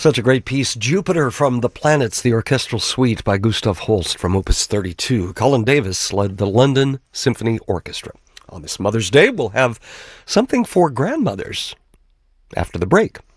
Such a great piece. Jupiter from the Planets, the orchestral suite by Gustav Holst from Opus 32. Colin Davis led the London Symphony Orchestra. On this Mother's Day, we'll have something for grandmothers after the break.